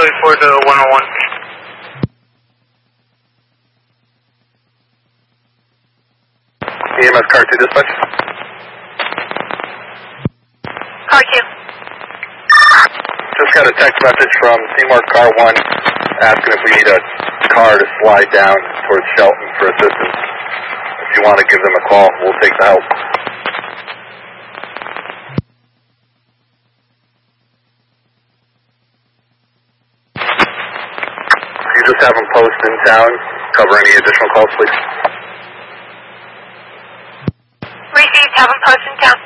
for the 101. EMS Car 2 dispatch. Car 2. Just got a text message from Seymour Car 1 asking if we need a car to slide down towards Shelton for assistance. If you want to give them a call, we'll take the help. You just have them post in town. Cover any additional calls, please. Received. Have them post in town.